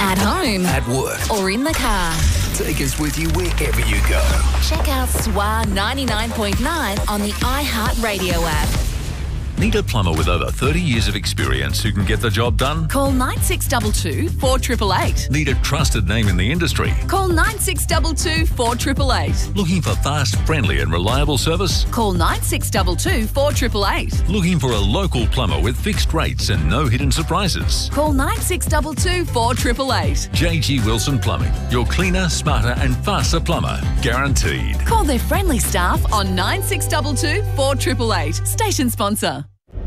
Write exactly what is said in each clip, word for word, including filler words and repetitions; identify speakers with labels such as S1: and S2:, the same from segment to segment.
S1: At home.
S2: At work.
S1: Or in the car.
S2: Take us with you wherever you go.
S1: Check out S W A ninety-nine point nine on the iHeartRadio app.
S3: Need a plumber with over thirty years of experience who can get the job done?
S1: Call nine six two two, four eight eight eight.
S3: Need a trusted name in the industry?
S1: Call nine six two two, four eight eight eight.
S3: Looking for fast, friendly and reliable service?
S1: Call nine six two two, four eight eight eight.
S3: Looking for a local plumber with fixed rates and no hidden surprises?
S1: Call nine six two two, four eight eight eight.
S3: J G Wilson Plumbing, your cleaner, smarter and faster plumber. Guaranteed.
S1: Call their friendly staff on nine six two two, four eight eight eight. Station sponsor.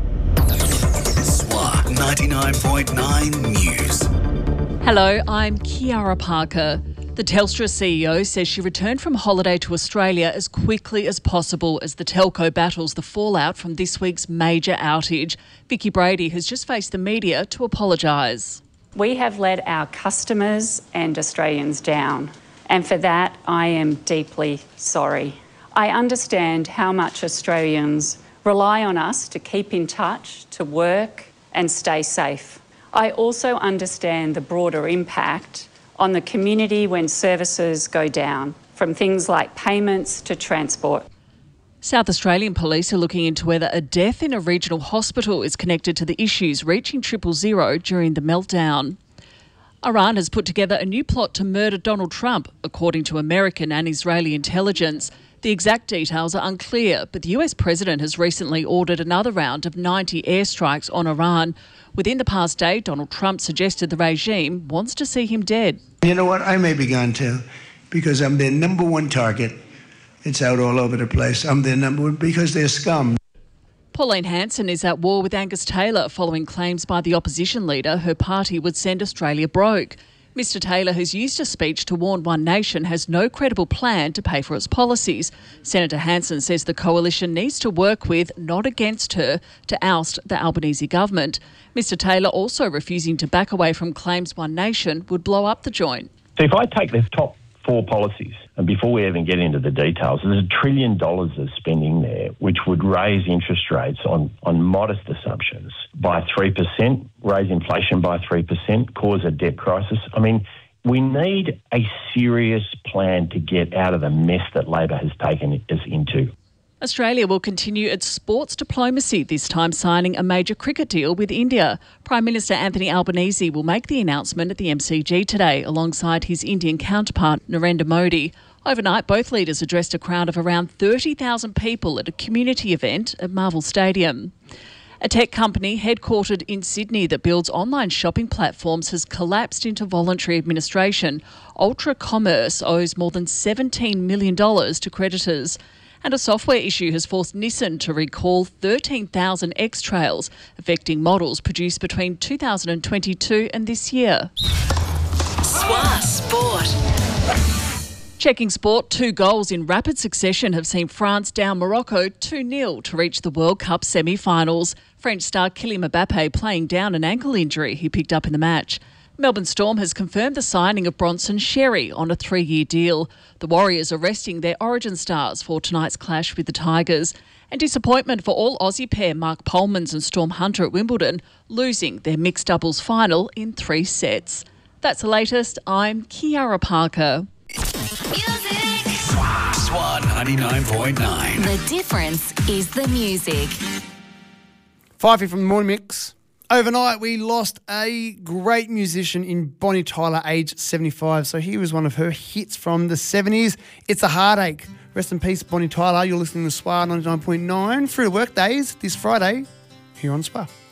S2: S W A ninety-nine point nine News.
S4: Hello, I'm Kiara Parker. The Telstra C E O says she returned from holiday to Australia as quickly as possible as the telco battles the fallout from this week's major outage. Vicky Brady has just faced the media to apologise.
S5: We have let our customers and Australians down, and for that I am deeply sorry. I understand how much Australians rely on us to keep in touch, to work and stay safe. I also understand the broader impact on the community when services go down, from things like payments to transport.
S4: South Australian police are looking into whether a death in a regional hospital is connected to the issues reaching triple zero during the meltdown. Iran has put together a new plot to murder Donald Trump, according to American and Israeli intelligence. The exact details are unclear, but the U S president has recently ordered another round of ninety airstrikes on Iran. Within the past day, Donald Trump suggested the regime wants to see him dead.
S6: You know what? I may be gone too, because I'm their number one target. It's out all over the place. I'm their number one because they're scum.
S4: Pauline Hanson is at war with Angus Taylor following claims by the opposition leader her party would send Australia broke. Mister Taylor has used a speech to warn One Nation has no credible plan to pay for its policies. Senator Hanson says the coalition needs to work with, not against her, to oust the Albanese government. Mister Taylor also refusing to back away from claims One Nation would blow up the joint.
S7: So if I take the top four policies, and before we even get into the details, there's a trillion dollars of spending there, which would raise interest rates on, on modest assumptions by three percent, raise inflation by three percent, cause a debt crisis. I mean, we need a serious plan to get out of the mess that Labor has taken us into.
S4: Australia will continue its sports diplomacy, this time signing a major cricket deal with India. Prime Minister Anthony Albanese will make the announcement at the M C G today alongside his Indian counterpart Narendra Modi. Overnight, both leaders addressed a crowd of around thirty thousand people at a community event at Marvel Stadium. A tech company headquartered in Sydney that builds online shopping platforms has collapsed into voluntary administration. Ultra Commerce owes more than seventeen million dollars to creditors. And a software issue has forced Nissan to recall thirteen thousand X-Trails, affecting models produced between two thousand twenty-two and this year.
S1: S W A Sport.
S4: Checking sport, two goals in rapid succession have seen France down Morocco two nil to reach the World Cup semi-finals. French star Kylian Mbappe playing down an ankle injury he picked up in the match. Melbourne Storm has confirmed the signing of Bronson Xerri on a three-year deal. The Warriors are resting their origin stars for tonight's clash with the Tigers. And disappointment for all Aussie pair Mark Polmans and Storm Hunter at Wimbledon, losing their mixed doubles final in three sets. That's the latest. I'm Kiara Parker.
S1: Music.
S2: S W A ninety-nine point nine.
S1: The difference is the music.
S8: Five here from the Morning Mix. Overnight, we lost a great musician in Bonnie Tyler, aged seventy-five. So here was one of her hits from the seventies. It's a Heartache. Rest in peace, Bonnie Tyler. You're listening to S W A ninety-nine point nine through the workdays this Friday here on S W A.